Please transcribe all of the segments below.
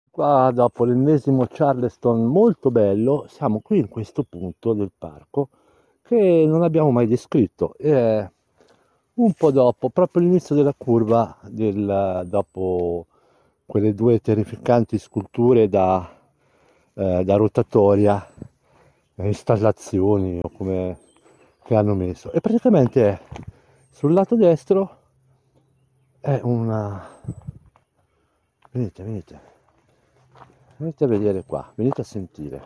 Qua dopo l'ennesimo Charleston molto bello, siamo qui in questo punto del parco che non abbiamo mai descritto. È un po' dopo, proprio all'inizio della curva, dopo quelle due terrificanti sculture da rotatoria, installazioni o come che hanno messo. E praticamente sul lato destro è una... Venite, venite. Venite a vedere qua, venite a sentire.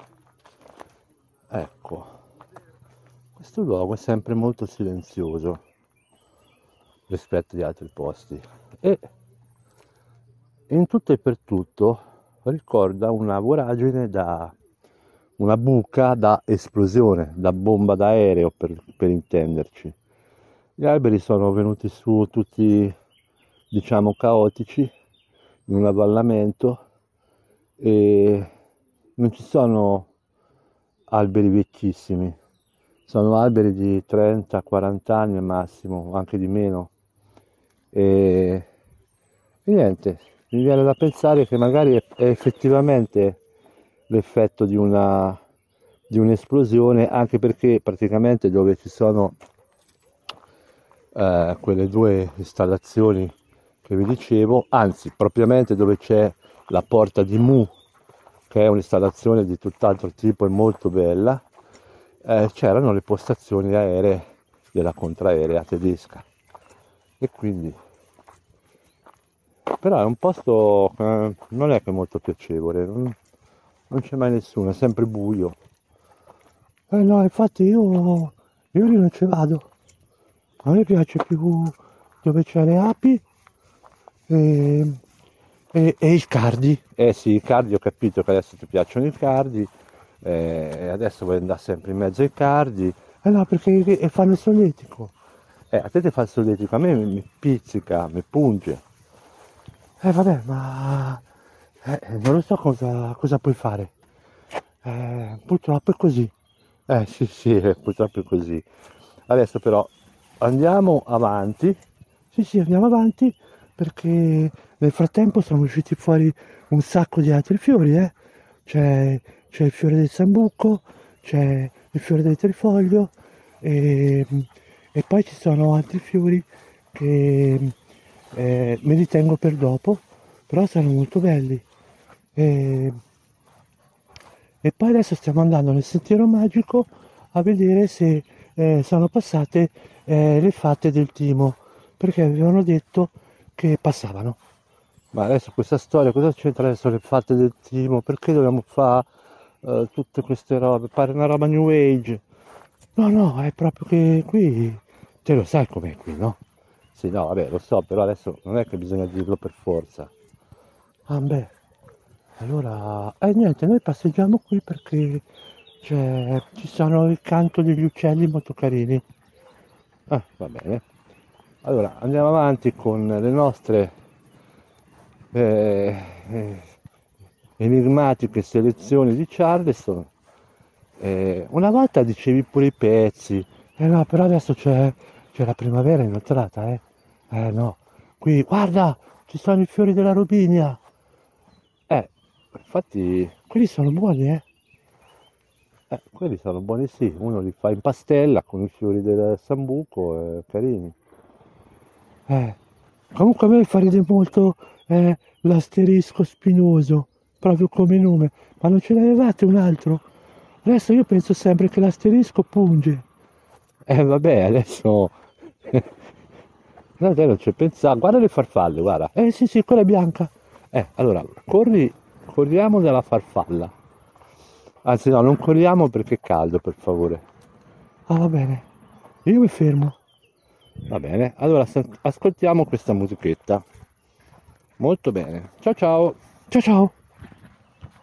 Ecco, questo luogo è sempre molto silenzioso rispetto agli altri posti e in tutto e per tutto ricorda una voragine da una buca da esplosione, da bomba d'aereo per intenderci. Gli alberi sono venuti su tutti, diciamo, caotici in un avvallamento e non ci sono alberi vecchissimi, sono alberi di 30-40 anni al massimo, anche di meno. E, e niente, mi viene da pensare che magari è effettivamente l'effetto di un'esplosione, anche perché praticamente dove ci sono quelle due installazioni che vi dicevo, anzi propriamente dove c'è la porta di Mu, che è un'installazione di tutt'altro tipo e molto bella, c'erano le postazioni aeree della contraerea tedesca e quindi però è un posto che non è che molto piacevole, non c'è mai nessuno, è sempre buio. No, infatti io lì non ci vado, a me piace più dove c'è le api e, e il cardi. Eh sì, i cardi ho capito che adesso ti piacciono i cardi, e adesso vuoi andare sempre in mezzo ai cardi. Eh no, perché fanno il solletico. A te ti fa il solletico, a me mi pizzica, mi punge. Vabbè, ma non lo so cosa puoi fare. Purtroppo è così. Sì, sì, purtroppo è così. Adesso però andiamo avanti. Sì, sì, andiamo avanti perché nel frattempo sono usciti fuori un sacco di altri fiori, eh. C'è, c'è il fiore del sambuco, c'è il fiore del trifoglio e, e poi ci sono altri fiori che me li tengo per dopo, però sono molto belli. E, e poi adesso stiamo andando nel sentiero magico a vedere se sono passate le fatte del timo, perché avevano detto che passavano. Ma adesso questa storia, cosa c'entra adesso le fatte del timo? Perché dobbiamo fare tutte queste robe? Pare una roba New Age. No, no, è proprio che qui, te lo sai com'è qui, no? Sì, no, vabbè, lo so, però adesso non è che bisogna dirlo per forza. Ah, beh, allora, niente, noi passeggiamo qui perché ci sono il canto degli uccelli molto carini. Ah, va bene. Allora, andiamo avanti con le nostre eh, eh, enigmatiche selezioni di Charleston. Una volta dicevi pure i pezzi, no, però adesso c'è la primavera inoltrata, eh. No, qui, guarda, ci sono i fiori della robinia. Infatti, quelli sono buoni, eh. Quelli sono buoni sì, uno li fa in pastella con i fiori del sambuco, carini. Eh, comunque a me fa ridere molto l'asterisco spinoso, proprio come nome, ma non ce l'avevate un altro? Adesso io penso sempre che l'asterisco punge. Vabbè, adesso... No, te non ci pensa. Guarda le farfalle, guarda. Sì, sì, quella è bianca. Allora, corriamo dalla farfalla. Anzi, no, non corriamo perché è caldo, per favore. Ah, va bene. Io mi fermo. Va bene, allora ascoltiamo questa musichetta. Molto bene. Ciao ciao. Ciao ciao.